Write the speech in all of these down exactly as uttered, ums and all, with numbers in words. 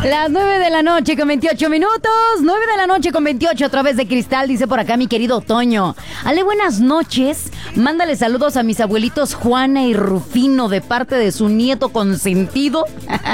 Las nueve de la noche con veintiocho minutos. nueve de la noche con veintiocho a través de Cristal, dice por acá mi querido Toño. Ale, buenas noches. Mándale saludos a mis abuelitos Juana y Rufino de parte de su nieto consentido.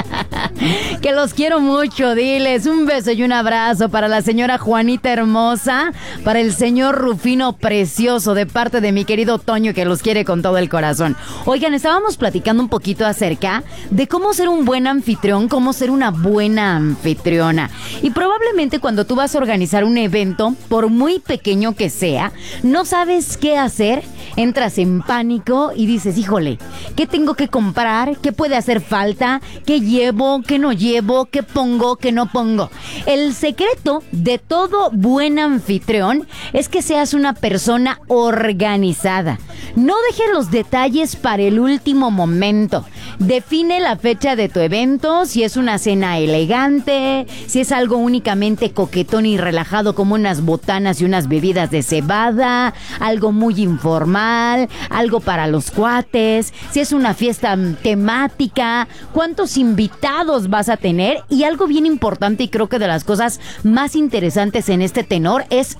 Que los quiero mucho, diles. Un beso y un abrazo para la señora Juanita hermosa, para el señor Rufino precioso de parte de mi querido Toño, que los quiere con todo el corazón. Oigan, estábamos platicando un poquito acerca de cómo ser un buen anfitrión, cómo ser una buena anfitriona. Y probablemente cuando tú vas a organizar un evento, por muy pequeño que sea, no sabes qué hacer, entras en pánico y dices, híjole, ¿qué tengo que comprar? ¿Qué puede hacer falta? ¿Qué llevo? ¿Qué no llevo? ¿Qué pongo? ¿Qué no pongo? El secreto de todo buen anfitrión es que seas una persona organizada. No dejes los detalles para el último momento. Define la fecha de tu evento, si es una cena elegante, si es algo únicamente coquetón y relajado como unas botanas y unas bebidas de cebada, algo muy informal, algo para los cuates, si es una fiesta temática, cuántos invitados vas a tener, y algo bien importante y creo que de las cosas más interesantes en este tenor es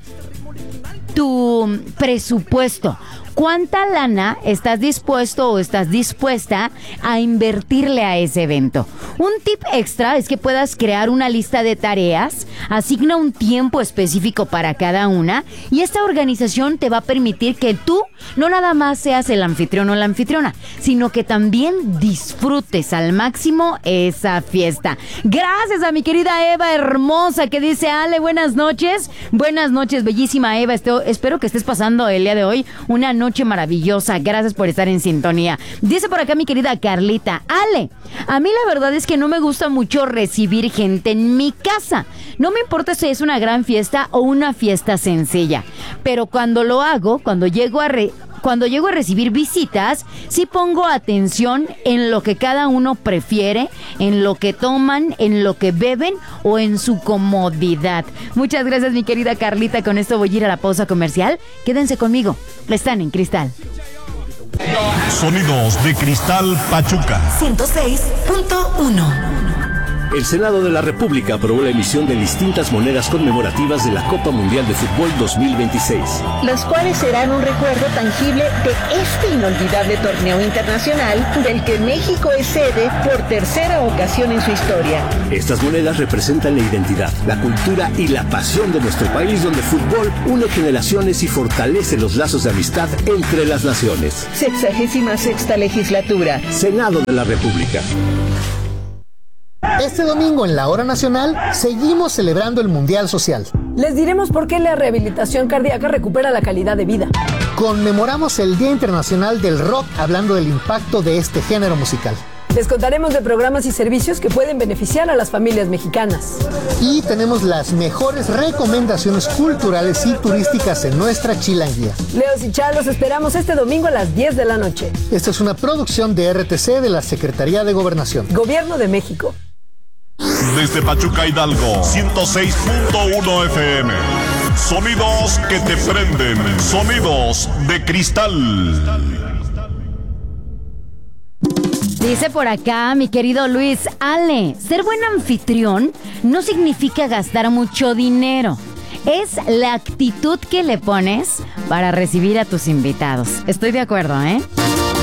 tu presupuesto. ¿Cuánta lana estás dispuesto o estás dispuesta a invertirle a ese evento? Un tip extra es que puedas crear una lista de tareas, asigna un tiempo específico para cada una y esta organización te va a permitir que tú no nada más seas el anfitrión o la anfitriona, sino que también disfrutes al máximo esa fiesta. Gracias a mi querida Eva hermosa que dice, Ale, buenas noches. Buenas noches, bellísima Eva. Esto, espero que estés pasando el día de hoy una noche maravillosa. Gracias por estar en sintonía. Dice por acá mi querida Carlita, Ale, a mí la verdad es que no me gusta mucho recibir gente en mi casa. No me importa si es una gran fiesta o una fiesta sencilla, pero cuando lo hago, cuando llego a re- Cuando llego a recibir visitas, sí pongo atención en lo que cada uno prefiere, en lo que toman, en lo que beben o en su comodidad. Muchas gracias, mi querida Carlita. Con esto voy a ir a la pausa comercial. Quédense conmigo. Están en Cristal. Sonidos de Cristal Pachuca. ciento seis punto uno. El Senado de la República aprobó la emisión de distintas monedas conmemorativas de la Copa Mundial de Fútbol dos mil veintiséis. Las cuales serán un recuerdo tangible de este inolvidable torneo internacional del que México es sede por tercera ocasión en su historia. Estas monedas representan la identidad, la cultura y la pasión de nuestro país, donde el fútbol une generaciones y fortalece los lazos de amistad entre las naciones. Sexagésima sexta legislatura. Senado de la República. Este domingo en la Hora Nacional seguimos celebrando el Mundial Social. Les diremos por qué la rehabilitación cardíaca recupera la calidad de vida. Conmemoramos el Día Internacional del Rock hablando del impacto de este género musical. Les contaremos de programas y servicios que pueden beneficiar a las familias mexicanas. Y tenemos las mejores recomendaciones culturales y turísticas en nuestra chilanguía. Leos y Chá, los esperamos este domingo a las diez de la noche. Esta es una producción de R T C de la Secretaría de Gobernación. Gobierno de México. Desde Pachuca, Hidalgo, ciento seis punto uno F M. Sonidos que te prenden. Sonidos de Cristal. Dice por acá mi querido Luis, Ale, ser buen anfitrión no significa gastar mucho dinero. Es la actitud que le pones para recibir a tus invitados. Estoy de acuerdo, ¿eh?